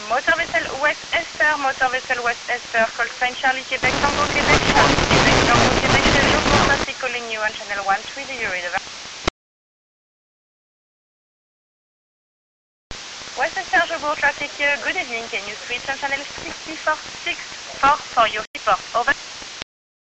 Motor Vessel West Esther, Motor Vessel West Esther, call sign Charlie Quebec, Tango Quebec, Charlie Quebec, Tango Quebec, local traffic calling you on channel 130. West Esther, Jobourg traffic, good evening, can you switch on channel 646 for your report, over.